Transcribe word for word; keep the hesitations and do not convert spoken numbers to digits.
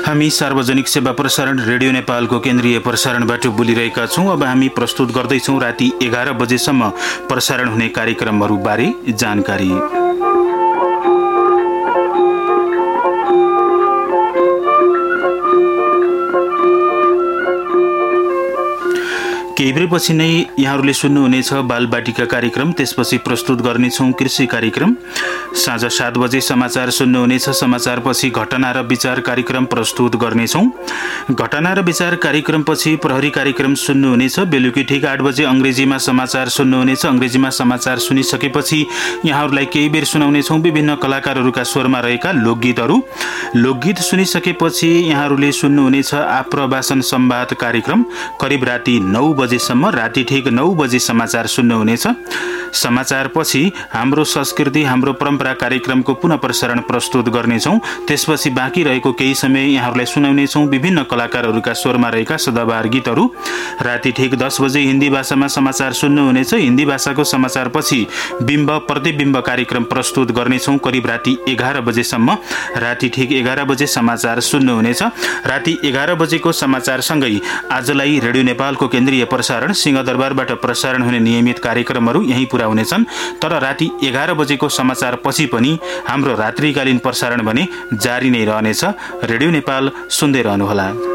हामी सार्वजनिक सेवा प्रसारण रेडियो नेपालको केन्द्रीय प्रसारणबाट बोलिरहेका छौं। अब हामी प्रस्तुत गर्दैछौं राति एघार बजेसम्म प्रसारण हुने कार्यक्रमहरूबारे जानकारी। केही बेरपछि नै यहाँहरूले सुन्नुहुनेछ बालबाटिका कार्यक्रम, त्यसपछि प्रस्तुत गर्नेछौं कृषि कार्यक्रम। साँझ सात बजे समाचार सुन्नुहुनेछ। समाचारपछि घटना र विचार कार्यक्रम प्रस्तुत गर्नेछौं। घटना र विचार कार्यक्रमपछि प्रहरी कार्यक्रम सुन्नुहुनेछ। बेलुकी ठिक आठ बजे अंग्रेजीमा समाचार सुन्नुहुनेछ। अंग्रेजीमा समाचार सुनिसकेपछि यहाँहरूलाई केही बेर सुनाउनेछौं विभिन्न कलाकारहरूका स्वरमा रहेका लोकगीतहरू। लोकगीत सुनिसकेपछि यहाँहरूले सुन्नुहुनेछ आप्रवासन संवाद कार्यक्रम। करिब राति नौ बजेसम्म, राति ठिक नौ बजे समाचार सुन्नुहुनेछ। समाचारपछि हाम्रो संस्कृति हाम्रो परम्परा कार्यक्रमको पुनः प्रसारण प्रस्तुत गर्नेछौं। त्यसपछि बाँकी रहेको केही समय यहाँहरूलाई सुनाउनेछौं विभिन्न कलाकारहरूका स्वरमा रहेका सदाबहार गीतहरू। राति ठिक दस बजे हिन्दी भाषामा समाचार सुन्नुहुनेछ। हिन्दी भाषाको समाचारपछि बिम्ब प्रतिबिम्ब कार्यक्रम प्रस्तुत गर्नेछौं करिब राति एघार बजेसम्म। राति ठिक एघार बजे समाचार सुन्नुहुनेछ। राति एघार बजेको समाचारसँगै आजलाई रेडियो नेपालको केन्द्रीय प्रसारण सिंहदरबारबाट प्रसारण हुने नियमित कार्यक्रमहरू यही पूरा हुनेछन्। तर राति एघार बजेको समाचार पछि पनि हाम्रो रात्रिकालीन प्रसारण भने जारी नै रहनेछ। रेडियो नेपाल सुन्दै रहनुहोला।